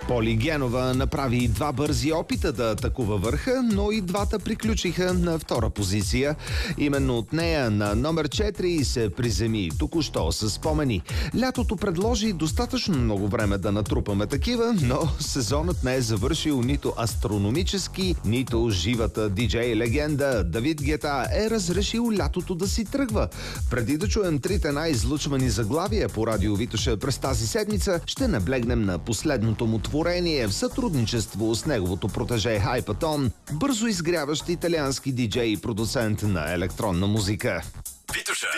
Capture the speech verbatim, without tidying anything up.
Поли Генова направи два бързи опита да атакува върха, но и двата приключиха на втора позиция. Именно от нея на номер четири се приземи току-що с спомени. Лятото предложи достатъчно много време да натрупаме такива, но сезонът не е завършил нито астрономически, нито живата диджей легенда Давид Гета е разрешил лятото да си тръгва. Преди да чуем трите най-излъчвани заглавия по радио Витоша през тази седмица, ще наблегнем на последното му творение в сътрудничество с неговото протеже Хайпатон, бързо изгряващ италиански диджей и продуцент на електронна музика. Витоша.